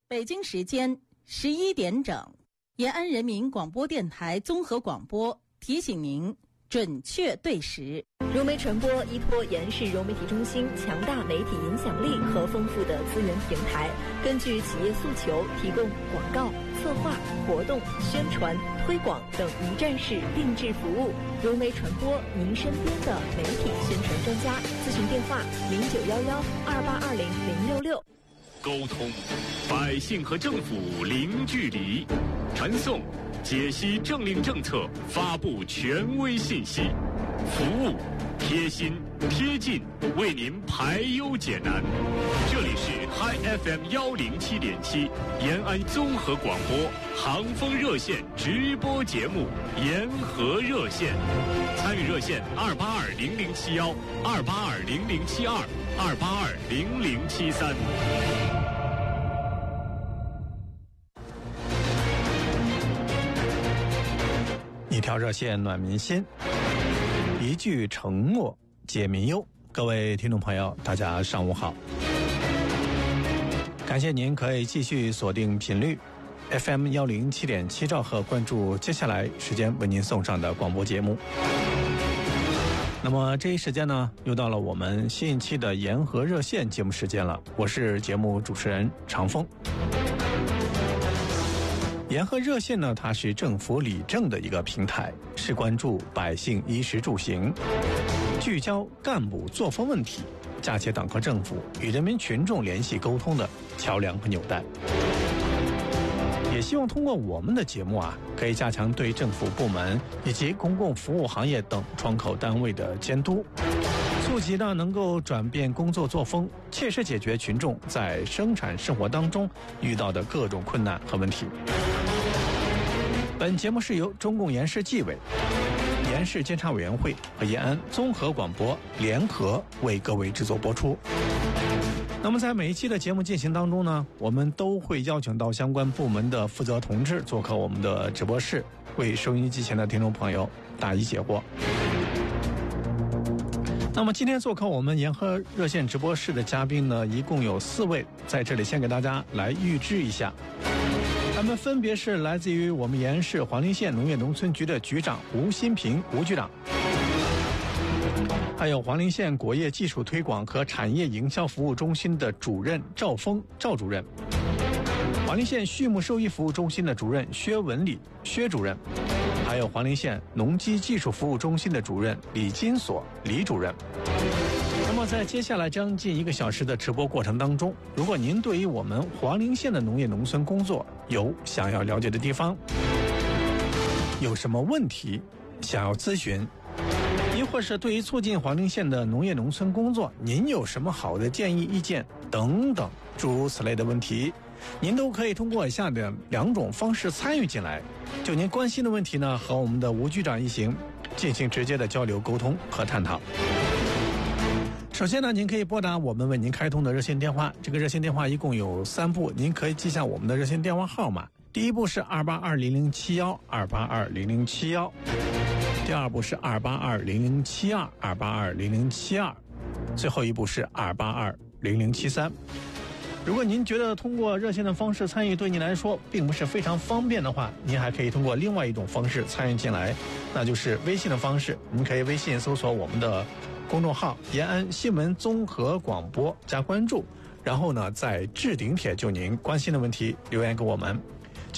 北京时间11点整，延安人民广播电台综合广播提醒您准确对时。 融媒传播依托延世融媒体中心强大媒体影响力和丰富的资源平台，根据企业诉求提供广告、策划、活动、宣传、推广等一站式定制服务。融媒传播，您身边的媒体宣传专家。咨询电话0911282066。 沟通，百姓和政府零距离；传送，解析政令政策，发布权威信息；服务，贴心贴近，为您排忧解难。这里是 Hi FM 107.7延安综合广播航风热线直播节目延河热线，参与热线2820071、2820072、2820073。 一条热线暖民心，一句承诺解民忧。各位听众朋友，大家上午好，感谢您可以继续锁定频率 FM 107.7兆赫，关注接下来时间为您送上的广播节目。那么这一时间呢，又到了我们新一期的延河热线节目时间了，我是节目主持人常峰。延河热线呢，它是政府理政的一个平台，是关注百姓衣食住行，聚焦干部作风问题，架起党和政府与人民群众联系沟通的桥梁和纽带。也希望通过我们的节目可以加强对政府部门以及公共服务行业等窗口单位的监督，促及呢能够转变工作作风，切实解决群众在生产生活当中遇到的各种困难和问题。本节目是由中共延世纪委、延世监察委员会和延安综合广播联合为各位制作播出。那么在每一期的节目进行当中呢，我们都会邀请到相关部门的负责同志做客我们的直播室，为收音机前的听众朋友答疑解惑。那么今天做客我们延河热线直播室的嘉宾呢，一共有4位，在这里先给大家来预知一下。他们分别是来自于我们延安市黄陵县农业农村局的局长吴新平吴局长，还有黄陵县果业技术推广和产业营销服务中心的主任赵峰赵主任，黄陵县畜牧兽医服务中心的主任薛文礼薛主任，还有黄陵县农机技术服务中心的主任李金锁李主任。那么在接下来将近1个小时的直播过程当中，如果您对于我们黄陵县的农业农村工作有想要了解的地方，有什么问题想要咨询，亦或是对于促进黄陵县的农业农村工作您有什么好的建议意见等等诸如此类的问题，您都可以通过以下的2种方式参与进来，就您关心的问题呢，和我们的吴局长一行进行直接的交流沟通和探讨。首先呢，您可以拨打我们为您开通的热线电话，这个热线电话一共有3部，您可以记下我们的热线电话号码。第一部是2820071 2820071，第2部是2820072 2820072，最后一部是2820073。如果您觉得通过热线的方式参与对您来说并不是非常方便的话，您还可以通过另外一种方式参与进来，那就是微信的方式。您可以微信搜索我们的公众号延安新闻综合广播加关注，然后呢在置顶帖就您关心的问题留言给我们，